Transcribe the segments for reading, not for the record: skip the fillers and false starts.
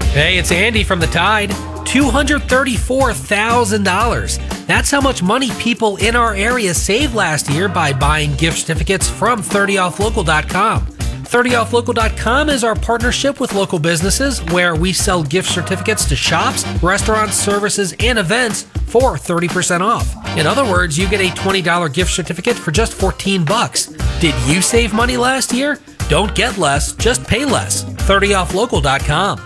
Hey, it's Andy from the Tide. $234,000. That's how much money people in our area saved last year by buying gift certificates from 30offlocal.com. 30offlocal.com is our partnership with local businesses where we sell gift certificates to shops, restaurants, services, and events for 30% off. In other words, you get a $20 gift certificate for just $14. Did you save money last year? Don't get less, just pay less. 30offlocal.com.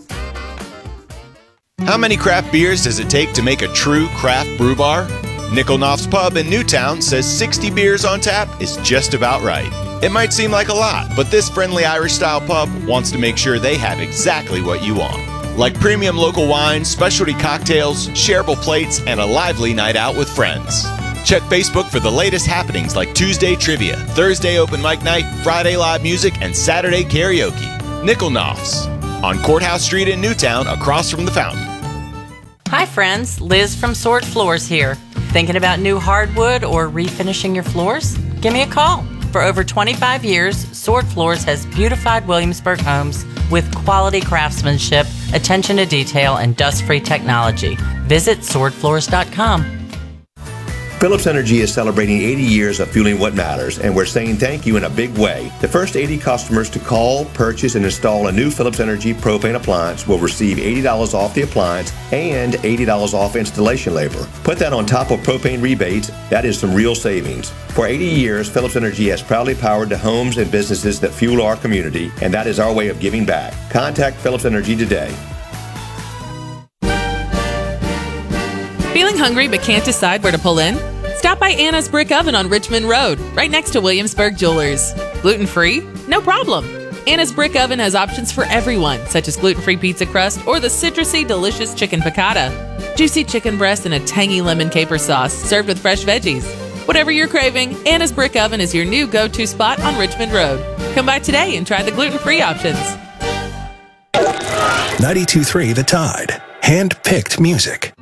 How many craft beers does it take to make a true craft brew bar? Nickel Knopf's Pub in Newtown says 60 beers on tap is just about right. It might seem like a lot, but this friendly Irish-style pub wants to make sure they have exactly what you want. Like premium local wines, specialty cocktails, shareable plates, and a lively night out with friends. Check Facebook for the latest happenings like Tuesday trivia, Thursday open mic night, Friday live music, and Saturday karaoke. Nickel Knopf's on Courthouse Street in Newtown, across from the fountain. Hi friends, Liz from Sword Floors here. Thinking about new hardwood or refinishing your floors? Give me a call. For over 25 years, Sword Floors has beautified Williamsburg homes with quality craftsmanship, attention to detail, and dust-free technology. Visit swordfloors.com. Phillips Energy is celebrating 80 years of fueling what matters, and we're saying thank you in a big way. The first 80 customers to call, purchase, and install a new Phillips Energy propane appliance will receive $80 off the appliance and $80 off installation labor. Put that on top of propane rebates. That is some real savings. For 80 years, Phillips Energy has proudly powered the homes and businesses that fuel our community, and that is our way of giving back. Contact Phillips Energy today. Feeling hungry but can't decide where to pull in? Stop by Anna's Brick Oven on Richmond Road, right next to Williamsburg Jewelers. Gluten-free? No problem. Anna's Brick Oven has options for everyone, such as gluten-free pizza crust or the citrusy, delicious chicken piccata. Juicy chicken breast and a tangy lemon caper sauce served with fresh veggies. Whatever you're craving, Anna's Brick Oven is your new go-to spot on Richmond Road. Come by today and try the gluten-free options. 92.3 The Tide. Hand-picked music.